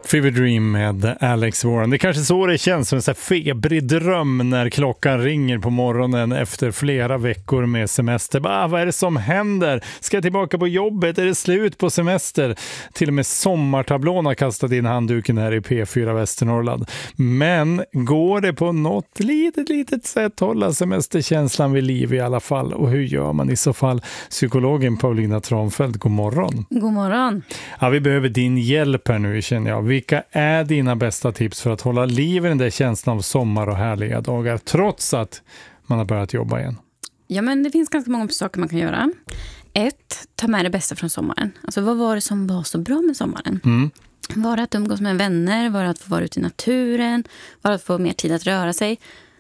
Fever Dream med Alex Warren. Det är kanske så det känns, som en så här febrig dröm när klockan ringer på morgonen efter flera veckor med semester. Vad är det som händer? Ska jag tillbaka på jobbet? Är det slut på semester? Till och med sommartablån har kastat in handduken här i P4 Västernorrland. Men går det på något litet sätt hålla semesterkänslan vid liv i alla fall? Och hur gör man i så fall? Psykologen Paulina Tranfeldt, god morgon. God morgon. Ja, vi behöver din hjälp här nu, känner jag. Vilka är dina bästa tips för att hålla liv i den där känslan av sommar och härliga dagar trots att man har börjat jobba igen? Ja, men det finns ganska många saker man kan göra. 1. Ta med det bästa från sommaren. Alltså, vad var det som var så bra med sommaren? Var det att umgås med vänner? Var det att få vara ute i naturen? Var det att få mer tid att röra sig?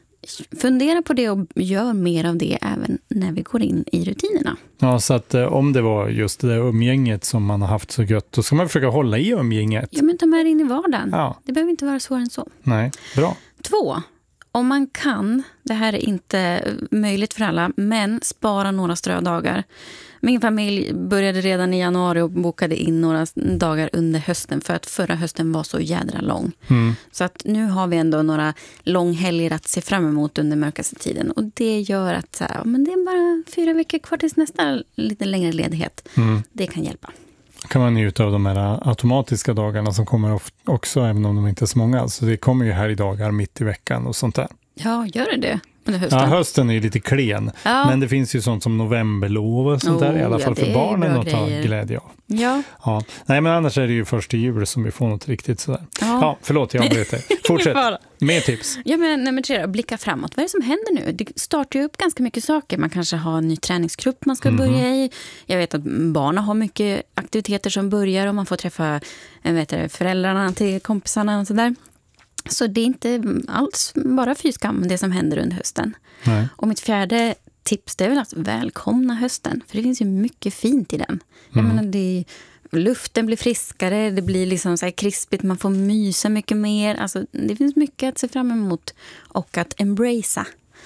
Fundera på det och gör mer av det även när vi går in i rutinerna. Ja, så att om det var just det där umgänget som man har haft så gött, då ska man försöka hålla i umgänget. Ja, men ta med det in i vardagen. Ja. Det behöver inte vara svårare än så. Nej, bra. 2. Om man kan, det här är inte möjligt för alla, men spara några strödagar. Min familj började redan i januari och bokade in några dagar under hösten för att förra hösten var så jädra lång. Så att nu har vi ändå några långhelger att se fram emot under mörkaste tiden. Och det gör att så här, men det är bara 4 veckor kvar tills nästa lite längre ledighet. Det kan hjälpa. Kan man njuta av de här automatiska dagarna som kommer också, även om de inte är så många. Så det kommer ju här i dagar mitt i veckan och sånt där. Ja, gör det under hösten? Ja, hösten är ju lite klen. Ja. Men det finns ju sånt som novemberlov och sånt där. I alla fall för barnen att ta glädje av. Ja. Nej, men annars är det ju först i jul som vi får något riktigt sådär. Ja, förlåt, jag avbryter. Fortsätt. Mer tips. Ja, men 3, blicka framåt. Vad är det som händer nu? Det startar ju upp ganska mycket saker. Man kanske har en ny träningsgrupp man ska börja i. Jag vet att barnen har mycket aktiviteter som börjar och man får träffa föräldrarna till kompisarna och sådär. Så det är inte alls bara fyskam det som händer under hösten. Nej. Och mitt 4:e tips, det är väl att välkomna hösten. För det finns ju mycket fint i den. Jag menar, luften blir friskare, det blir liksom så här krispigt, man får mysa mycket mer. Alltså, det finns mycket att se fram emot och att embracea.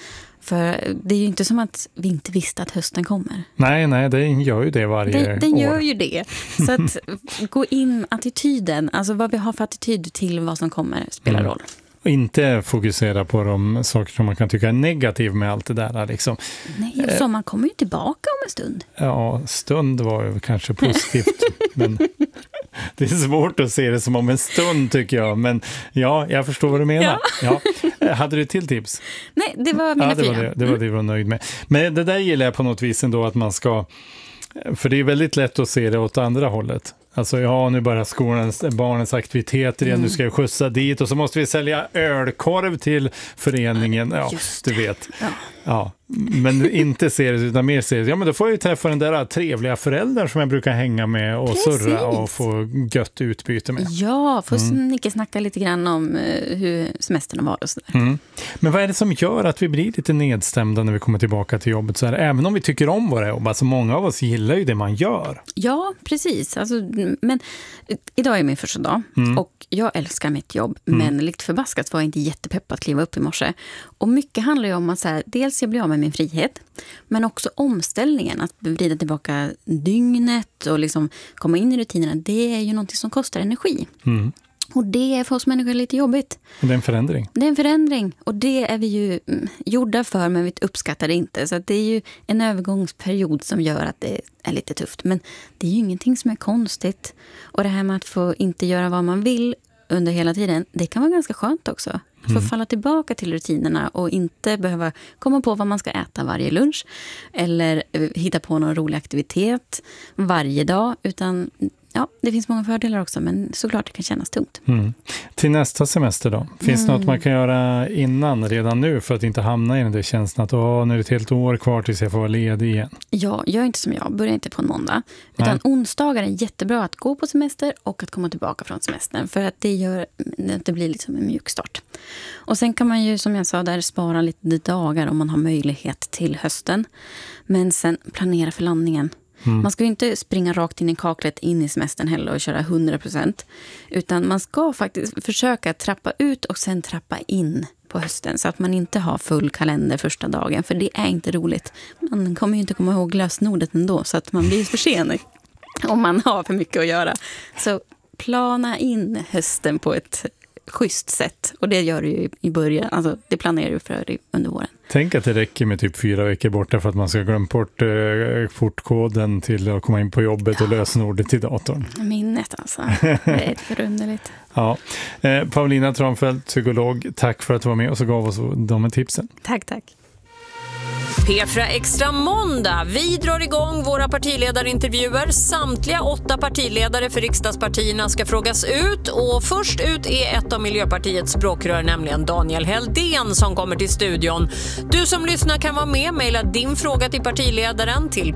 För det är ju inte som att vi inte visste att hösten kommer. Nej, den gör ju det varje år. Den gör ju det. Så att gå in attityden, alltså vad vi har för attityd till vad som kommer spelar roll. Och inte fokusera på de saker som man kan tycka är negativ med allt det där. Liksom. Nej, så man kommer ju tillbaka om en stund. Ja, stund var ju kanske positivt. Men det är svårt att se det som om en stund, tycker jag. Men ja, jag förstår vad du menar. Ja. Hade du till tips? Nej, det var mina 4. Det var det du var nöjd med. Men det där gillar jag på något vis ändå att man ska... För det är väldigt lätt att se det åt andra hållet. Alltså nu börjar barnens aktiviteter igen, nu ska jag skjutsa dit och så måste vi sälja ölkorv till föreningen. Ja, du vet. Ja. Men inte se det utan mer se det. Ja, men då får jag ju träffa den där trevliga föräldrar som jag brukar hänga med och surra och få gött utbyte med. Ja, få snacka lite grann om hur semestern var och sådär. Men vad är det som gör att vi blir lite nedstämda när vi kommer tillbaka till jobbet så här? Även om vi tycker om våra jobb, alltså många av oss gillar ju det man gör. Ja, precis. Alltså, men idag är min första dag och jag älskar mitt jobb, men likt förbaskat var jag inte jättepepp att kliva upp i morse. Och mycket handlar ju om att så här, dels jag blir av med min frihet, men också omställningen, att vrida tillbaka dygnet och liksom komma in i rutinerna, det är ju någonting som kostar energi. Och det är för oss människor lite jobbigt. Och det är en förändring. Det är en förändring. Och det är vi ju gjorda för, men vi uppskattar det inte. Så att det är ju en övergångsperiod som gör att det är lite tufft. Men det är ju ingenting som är konstigt. Och det här med att få inte göra vad man vill under hela tiden, det kan vara ganska skönt också. Att få falla tillbaka till rutinerna och inte behöva komma på vad man ska äta varje lunch. Eller hitta på någon rolig aktivitet varje dag, utan... Ja, det finns många fördelar också, men såklart det kan kännas tungt. Till nästa semester då? Finns det något man kan göra innan, redan nu, för att inte hamna i den där känslan att nu är det ett helt år kvar tills jag får vara ledig igen? Ja, gör inte som jag. Börja inte på en måndag. Utan onsdagar är jättebra att gå på semester och att komma tillbaka från semestern. För att det gör att det blir liksom en mjuk start. Och sen kan man ju, som jag sa där, spara lite dagar om man har möjlighet till hösten. Men sen planera för landningen. Man ska ju inte springa rakt in i kaklet in i semestern heller och köra 100%. Utan man ska faktiskt försöka trappa ut och sen trappa in på hösten. Så att man inte har full kalender första dagen. För det är inte roligt. Man kommer ju inte komma ihåg lösenordet ändå. Så att man blir för sen om man har för mycket att göra. Så plana in hösten på ett schysst sätt. Och det gör du ju i början. Alltså, det planerar du för under våren. Tänk att det räcker med typ 4 veckor borta för att man ska glömma bort portkoden till att komma in på jobbet och lösenordet till datorn. Minnet alltså. Det är ett förunderligt. Ja. Paulina Tranfeldt, psykolog, tack för att du var med och så gav oss de tipsen. Tack. P4 Extra måndag. Vi drar igång våra partiledarintervjuer. Samtliga 8 partiledare för riksdagspartierna ska frågas ut. Och först ut är ett av Miljöpartiets språkrör, nämligen Daniel Heldén, som kommer till studion. Du som lyssnar kan vara med. Maila din fråga till partiledaren till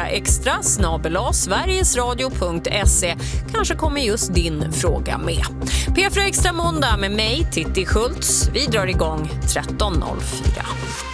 p4extra@sverigesradio.se. Kanske kommer just din fråga med. P4 Extra måndag med mig, Titti Schultz. Vi drar igång 13.04.